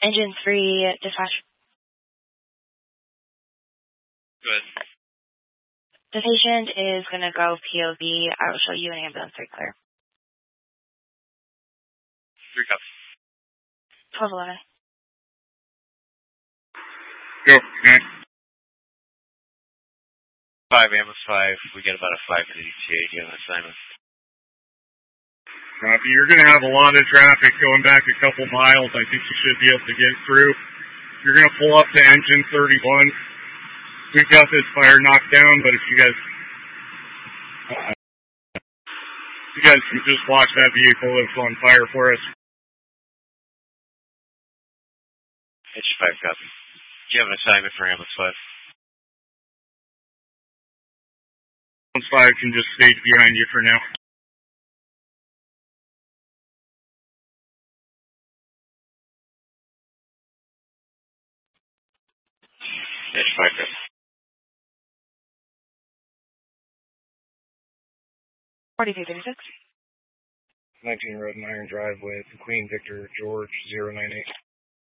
Engine 3, dispatch. Good. The patient is going to go POV. I will show you an ambulance right clear. 3 cups. 1211. Go. Okay. 5 ambulance 5. We get about a 5 minute ETA. Do you have an assignment? Copy. You're going to have a lot of traffic going back a couple miles. I think you should be able to get through. You're going to pull up to engine 31. We've got this fire knocked down, but if you guys can just watch that vehicle that's on fire for us. Engine 5 copy. Do you have an assignment for ambulance 5? Ambulance 5 can just stay behind you for now. Engine 5 copy. 4236. 19 Road and Iron Drive with Queen Victor George 098.